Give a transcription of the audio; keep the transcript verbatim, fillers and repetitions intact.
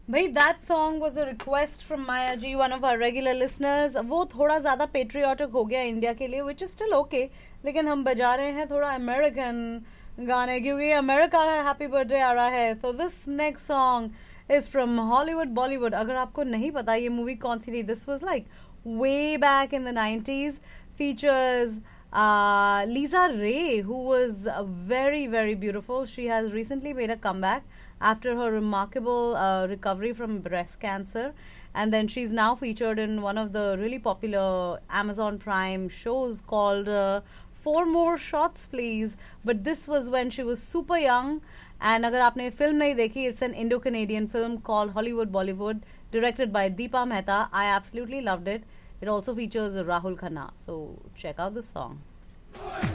भाई that song was a request from Maya ji, one of our regular listeners. वो थोड़ा ज्यादा patriotic हो गया इंडिया के लिए, विच इज स्टिल ओके, लेकिन हम बजा रहे हैं थोड़ा अमेरिकन गाने क्योंकि अमेरिका का हैप्पी बर्थडे आ रहा है. तो this next song is from Hollywood Bollywood. अगर आपको नहीं पता ये मूवी कौन सी थी, this was like way back in the nineties. Features uh, Lisa Ray, who was uh, very, very beautiful. She has recently made a comeback after her remarkable uh, recovery from breast cancer. And then she's now featured in one of the really popular Amazon Prime shows called uh, Four More Shots, Please. But this was when she was super young. And अगर आपने film नहीं देखी, it's an Indo-Canadian film called Hollywood Bollywood, directed by Deepa Mehta. I absolutely loved it. It also features Rahul Khanna. So check out this song.